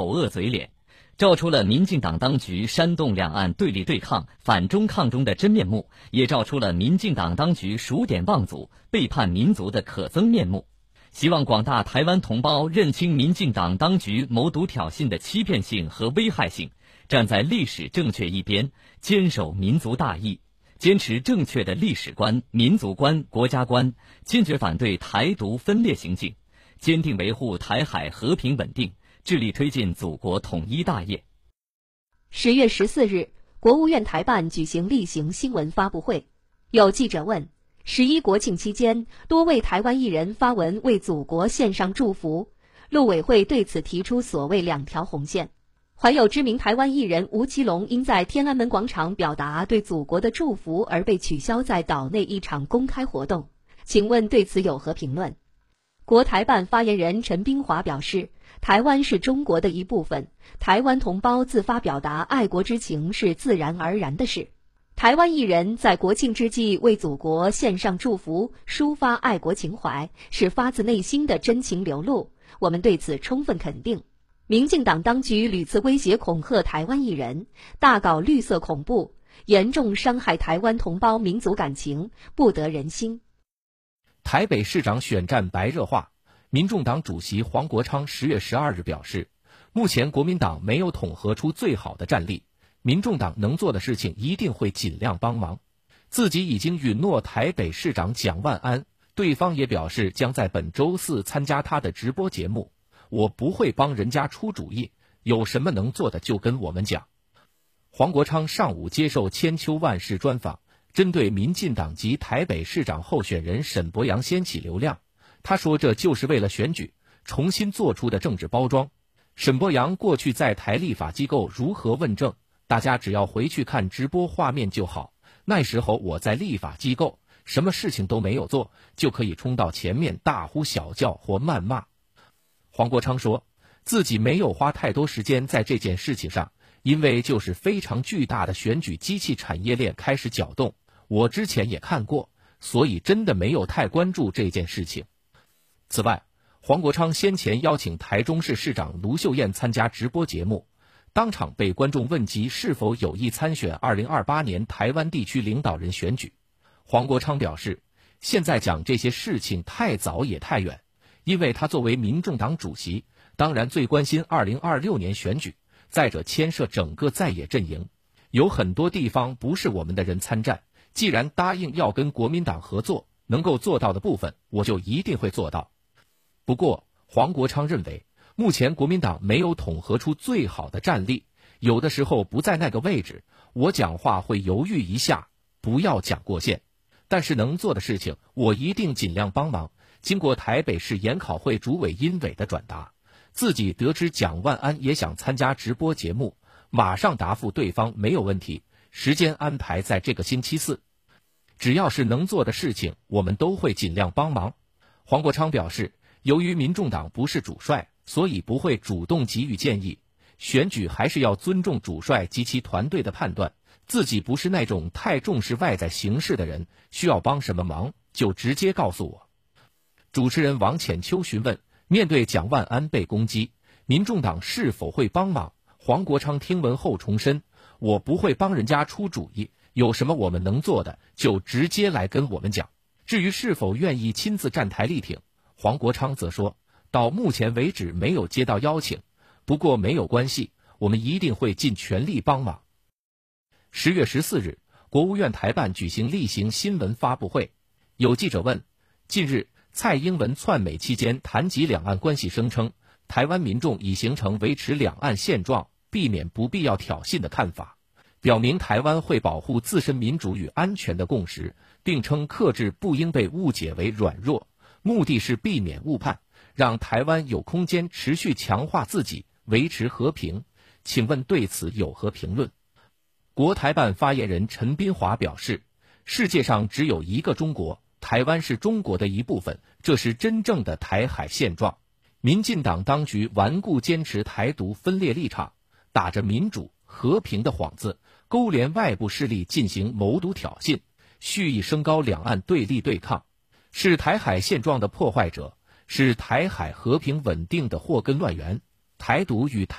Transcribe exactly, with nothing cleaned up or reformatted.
丑恶嘴脸，照出了民进党当局煽动两岸对立对抗、反中抗中的真面目，也照出了民进党当局数典忘祖、背叛民族的可憎面目。希望广大台湾同胞认清民进党当局谋独挑衅的欺骗性和危害性，站在历史正确一边，坚守民族大义，坚持正确的历史观、民族观、国家观，坚决反对台独分裂行径，坚定维护台海和平稳定，致力推进祖国统一大业。 十月十四日，国务院台办举行例行新闻发布会，有记者问：十一国庆期间，多位台湾艺人发文为祖国献上祝福，陆委会对此提出所谓两条红线。还有知名台湾艺人吴奇隆因在天安门广场表达对祖国的祝福而被取消在岛内一场公开活动，请问对此有何评论？国台办发言人陈冰华表示，台湾是中国的一部分，台湾同胞自发表达爱国之情是自然而然的事。台湾艺人在国庆之际为祖国献上祝福，抒发爱国情怀，是发自内心的真情流露，我们对此充分肯定。民进党当局屡次威胁恐吓台湾艺人，大搞绿色恐怖，严重伤害台湾同胞民族感情，不得人心。 台北市长选战白热化，民众党主席黄国昌十月十二日表示，目前国民党没有统合出最好的战力，民众党能做的事情一定会尽量帮忙。自己已经允诺台北市长蒋万安，对方也表示将在本周四参加他的直播节目。我不会帮人家出主意，有什么能做的就跟我们讲。黄国昌上午接受千秋万世专访，针对民进党及台北市长候选人沈伯洋掀起流量，他说这就是为了选举重新做出的政治包装。沈伯洋过去在台立法机构如何问政，大家只要回去看直播画面就好。那时候我在立法机构，什么事情都没有做，就可以冲到前面大呼小叫或谩骂。黄国昌说，自己没有花太多时间在这件事情上，因为就是非常巨大的选举机器产业链开始搅动，我之前也看过，所以真的没有太关注这件事情。此外，黄国昌先前邀请台中市市长卢秀燕参加直播节目，当场被观众问及是否有意参选二零二八年台湾地区领导人选举。黄国昌表示，现在讲这些事情太早也太远，因为他作为民众党主席，当然最关心二零二六年选举，再者牵涉整个在野阵营，有很多地方不是我们的人参战，既然答应要跟国民党合作，能够做到的部分我就一定会做到。不过黄国昌认为，目前国民党没有统合出最好的战力，有的时候不在那个位置，我讲话会犹豫一下，不要讲过线，但是能做的事情我一定尽量帮忙。经过台北市研考会主委殷伟的转达，自己得知蒋万安也想参加直播节目，马上答复对方没有问题，时间安排在这个星期四。只要是能做的事情，我们都会尽量帮忙。黄国昌表示，由于民众党不是主帅，所以不会主动给予建议，选举还是要尊重主帅及其团队的判断，自己不是那种太重视外在形势的人，需要帮什么忙就直接告诉我。主持人王浅秋询问，面对蒋万安被攻击，民众党是否会帮忙？黄国昌听闻后重申，我不会帮人家出主意，有什么我们能做的就直接来跟我们讲。至于是否愿意亲自站台力挺，黄国昌则说，到目前为止没有接到邀请，不过没有关系，我们一定会尽全力帮忙。十月十四日，国务院台办举行例行新闻发布会，有记者问，近日蔡英文竄美期间谈及两岸关系，声称台湾民众已形成维持两岸现状、避免不必要挑衅的看法，表明台湾会保护自身民主与安全的共识，并称克制不应被误解为软弱，目的是避免误判，让台湾有空间持续强化自己，维持和平。请问对此有何评论？国台办发言人陈斌华表示，世界上只有一个中国，台湾是中国的一部分，这是真正的台海现状。民进党当局顽固坚持台独分裂立场，打着民主和平的幌子，勾连外部势力进行谋独挑衅，蓄意升高两岸对立对抗，是台海现状的破坏者，是台海和平稳定的祸根乱源。台独与台